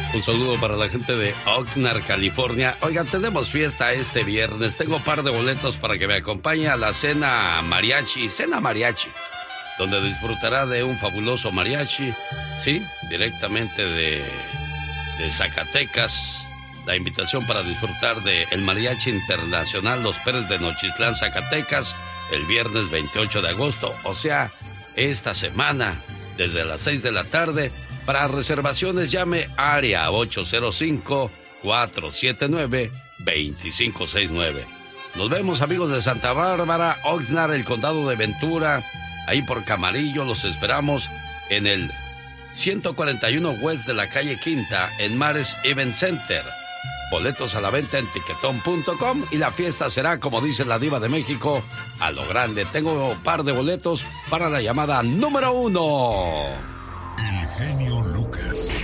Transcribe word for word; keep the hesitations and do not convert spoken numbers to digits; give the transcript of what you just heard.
Un saludo para la gente de Oxnard, California. Oigan, tenemos fiesta este viernes. Tengo un par de boletos para que me acompañe a la cena mariachi, cena mariachi, donde disfrutará de un fabuloso mariachi, sí, directamente de, de Zacatecas. La invitación para disfrutar de el Mariachi Internacional Los Pérez de Nochistlán, Zacatecas, el viernes veintiocho de agosto, o sea, esta semana, desde las seis de la tarde. Para reservaciones llame área ocho cero cinco, cuatro siete nueve, dos cinco seis nueve. Nos vemos, amigos de Santa Bárbara, Oxnard, el condado de Ventura, ahí por Camarillo. Los esperamos en el ciento cuarenta y uno West de la calle Quinta, en Mares Event Center. Boletos a la venta en tiquetón punto com y la fiesta será, como dice la diva de México, a lo grande. Tengo un par de boletos para la llamada número uno. El genio Lucas.